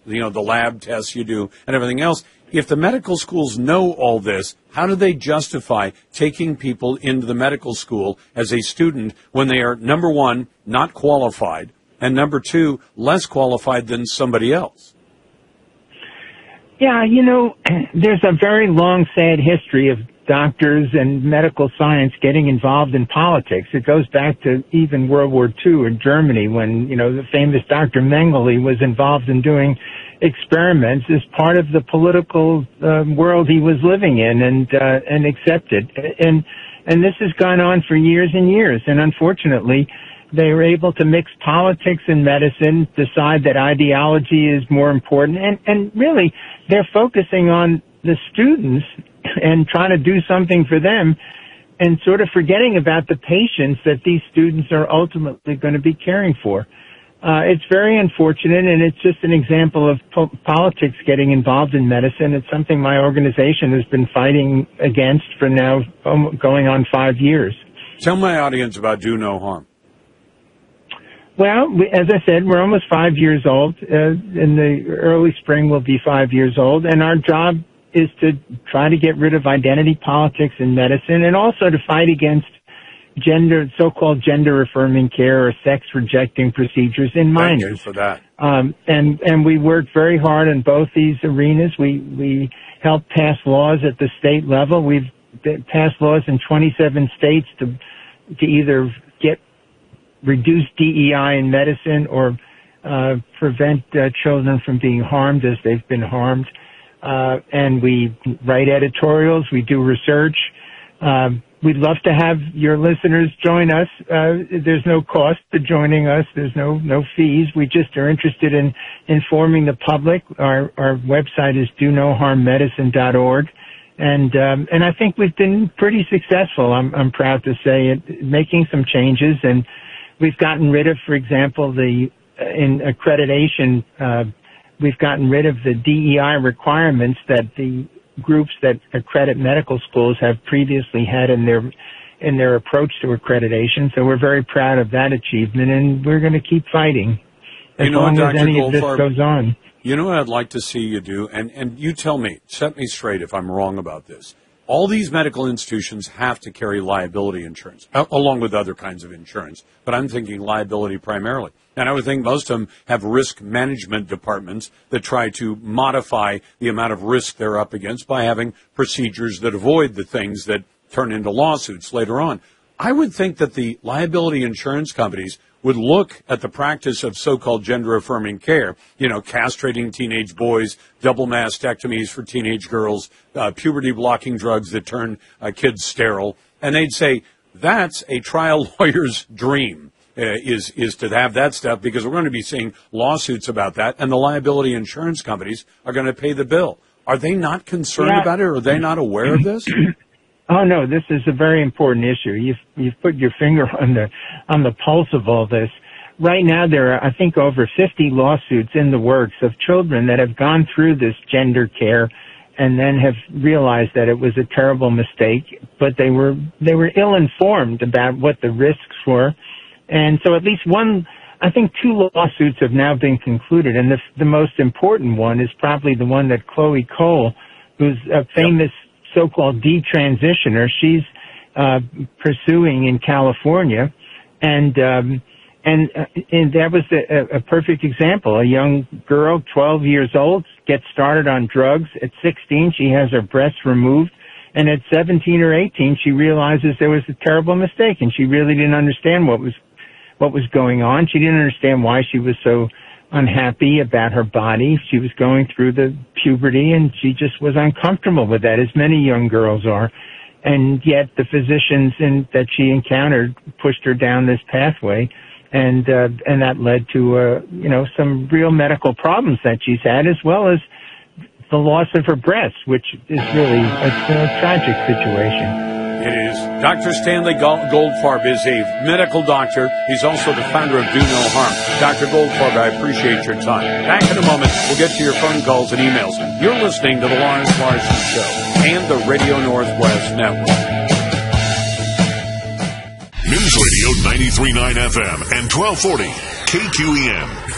the lab tests you do and everything else. If the medical schools know all this, how do they justify taking people into the medical school as a student when they are, number one, not qualified, and number two, less qualified than somebody else? Yeah, there's a very long, sad history of doctors and medical science getting involved in politics. It goes back to even World War II in Germany when, the famous Dr. Mengele was involved in doing experiments as part of the political world he was living in and accepted. And this has gone on for years and years. And unfortunately, they were able to mix politics and medicine, decide that ideology is more important. And really, they're focusing on the students and trying to do something for them and sort of forgetting about the patients that these students are ultimately going to be caring for. It's very unfortunate, and it's just an example of politics getting involved in medicine. It's something my organization has been fighting against for now going on 5 years. Tell my audience about Do No Harm. Well, as I said, we're almost 5 years old. In the early spring, we'll be 5 years old, and our job is to try to get rid of identity politics in medicine and also to fight against so-called gender-affirming care or sex-rejecting procedures in minors. Thank you for that. And we work very hard in both these arenas. We help pass laws at the state level. We've passed laws in 27 states to either reduce DEI in medicine or prevent children from being harmed as they've been harmed. And we write editorials. We do research. We'd love to have your listeners join us. There's no cost to joining us. There's no fees. We just are interested in informing the public. Our website is donoharmmedicine.org. And I think we've been pretty successful. I'm proud to say it, making some changes. And we've gotten rid of, for example, in accreditation, we've gotten rid of the DEI requirements that the groups that accredit medical schools have previously had in their approach to accreditation. So we're very proud of that achievement, and we're going to keep fighting as long as any of this goes on. You know what I'd like to see you do, and you tell me, set me straight if I'm wrong about this. All these medical institutions have to carry liability insurance, along with other kinds of insurance, but I'm thinking liability primarily. And I would think most of them have risk management departments that try to modify the amount of risk they're up against by having procedures that avoid the things that turn into lawsuits later on. I would think that the liability insurance companies would look at the practice of so-called gender-affirming care, castrating teenage boys, double mastectomies for teenage girls, puberty-blocking drugs that turn kids sterile, and they'd say, that's a trial lawyer's dream, is to have that stuff, because we're going to be seeing lawsuits about that, and the liability insurance companies are going to pay the bill. Are they not concerned about it, or are they not aware of this? Oh no, this is a very important issue. You've put your finger on the pulse of all this. Right now there are, I think, over 50 lawsuits in the works of children that have gone through this gender care and then have realized that it was a terrible mistake, but they were ill-informed about what the risks were. And so at least I think 2 lawsuits have now been concluded, and the most important one is probably the one that Chloe Cole, who's a famous so-called detransitioner, she's pursuing in California, and that was a perfect example. A young girl, 12 years old, gets started on drugs. At 16, she has her breasts removed, and at 17 or 18, she realizes there was a terrible mistake, and she really didn't understand what was going on. She didn't understand why she was so unhappy about her body. She was going through the puberty, and she just was uncomfortable with that, as many young girls are. And yet the physicians that she encountered pushed her down this pathway, and that led to some real medical problems that she's had, as well as the loss of her breasts, which is really a tragic situation. It is. Dr. Stanley Goldfarb is a medical doctor. He's also the founder of Do No Harm. Dr. Goldfarb, I appreciate your time. Back in a moment, we'll get to your phone calls and emails. You're listening to The Lawrence Larson Show and the Radio Northwest Network. News Radio 93.9 FM and 1240 KQEM.